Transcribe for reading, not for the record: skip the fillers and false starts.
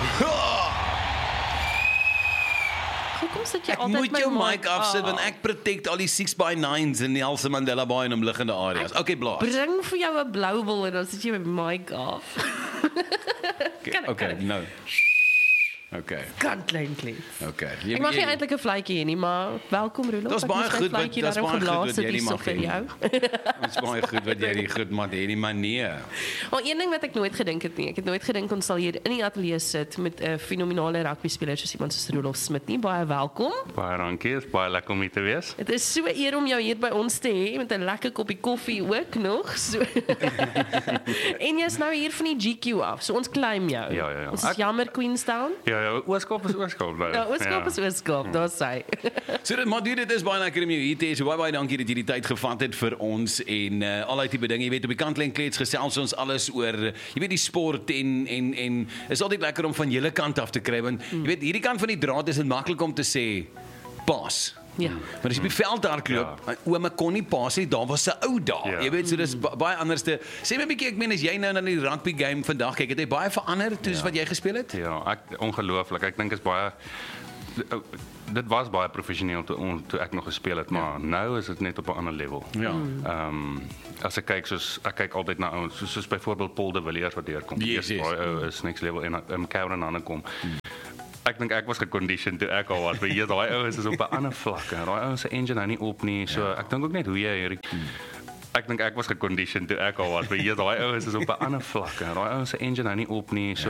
Hoekom sit jy Ek altyd moet my jou mic mic afsit, want ek protect al die 6x9s in Nelson Mandela Bay en omliggende areas. Okay, blaas. Bring vir jou 'n blou bol en dan sit jy my mic af. Okay, nou. Okay. Kan klein klein. Okay. Ek mag nie eintlik 'n vletjie hê nie, maar welkom Roelof. Dis baie goed wat jy daarom geblaas het hier so vir jou. Dit is baie goed wat jy die goed maar hê nie, maar nee. Maar een ding wat ek nooit gedink het nie, ek het nooit gedink ons sal hier in die ateljee sit met 'n fenominale rugby speler soos iemand soos Roelof Smit nie. Baie welkom. Baie dankie, is baie lekker om hier te wees. Dit is so 'n eer om jou hier by ons te hê met 'n lekker koppie koffie ook nog. So. En jy's nou hier van die GQ af. So ons claim jou. Ja. Ons is jammer Queenstown. Ja, Ooskop is Ooskop. Ja, Ooskop is Ooskop, daar sê. So maar dit is baie lekker om jou hier te hê. So baie dankie dat jy die tyd gevat het vir ons en al tipe dinge. Jy weet op die Kantlyn Klets gesels ons alles oor jy weet die sport en is altyd lekker om van julle kant af te kry want jy weet hierdie kant van die draad is dit maklik om te sê pas. Ja. Maar as jy op die veld hardloop, ouma kon nie pas nie, daar was 'n ou daar. Ja. Jy weet, so dis baie anderste. Sê my 'n bietjie, ek meen as jy nou na die rugby game vandag kyk, het hy baie verander soos wat jy gespeel het? Ja, ongelooflik. Ek dink is baie dit was baie professioneel toe ek nog gespeel het, maar nou is dit net op 'n ander level. Ja. As ek kyk altyd na ouens soos byvoorbeeld Paul de Villiers wat deurkom. Yes. Baie ou is next level en Kevin aan kom. Ek dink ek was geconditioned toe ek al was, maar hier daai ouens is op 'n ander vlak. Daai ouens se engine nou nie op nie. So ek dink ook net hoe jy hierdie Ek dink ek was geconditioned toe ek al was, maar hier daai ouens is op 'n ander vlak. Daai ouens se engine nou nie op nie. So